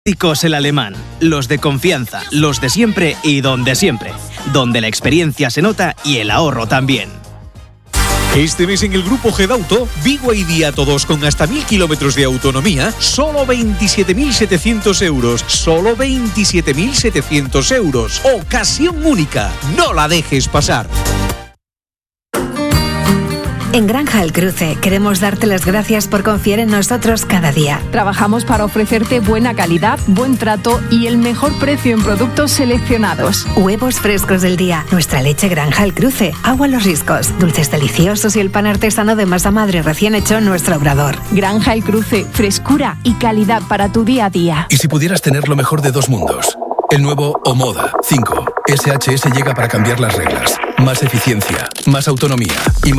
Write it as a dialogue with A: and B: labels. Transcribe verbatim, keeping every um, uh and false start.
A: Neumáticos El Alemán, los de confianza, los de siempre y donde siempre, donde la experiencia se nota y el ahorro también.
B: Este mes en el Grupo Gedauto, Vigo y Día todos con hasta mil kilómetros de autonomía, solo veintisiete mil setecientos euros, solo veintisiete mil setecientos euros. Ocasión única, no la dejes pasar.
C: En Granja El Cruce queremos darte las gracias por confiar en nosotros cada día.
D: Trabajamos para ofrecerte buena calidad, buen trato y el mejor precio en productos seleccionados.
C: Huevos frescos del día, nuestra leche Granja El Cruce, agua Los Riscos, dulces deliciosos y el pan artesano de masa madre recién hecho en nuestro obrador.
D: Granja El Cruce, frescura y calidad para tu día a día.
E: ¿Y si pudieras tener lo mejor de dos mundos? El nuevo Omoda cinco. S H S llega para cambiar las reglas. Más eficiencia, más autonomía y más